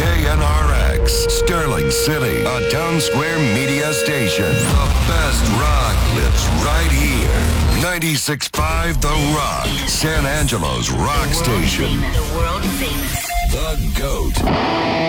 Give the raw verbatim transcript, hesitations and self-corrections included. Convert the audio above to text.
K N R X, Sterling City, a Town Square media station. The best rock lives right here. ninety-six point five The Rock, San Angelo's rock station. The world famous. The GOAT.